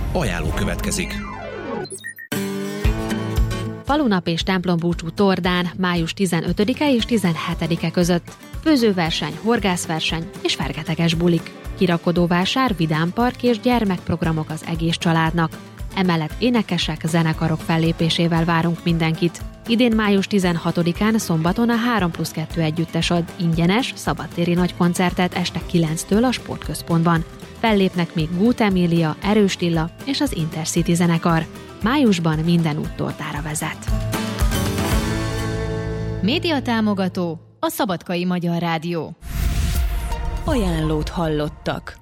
Ajánló következik. Falunap és templombúcsú Tordán május 15-e és 17-e között. Főzőverseny, horgászverseny és fergeteges bulik. Kirakodóvásár, vidámpark és gyermekprogramok az egész családnak. Emellett énekesek, zenekarok fellépésével várunk mindenkit. Idén május 16-án szombaton a 3+2 együttes ad ingyenes, szabadtéri nagykoncertet este 9-től a sportközpontban. Fellépnek még Gút Emília, Erős Tilla és az Intercity zenekar. Májusban minden út Tordára vezet. Médiatámogató a Szabadkai Magyar Rádió. Ajánlót hallottak.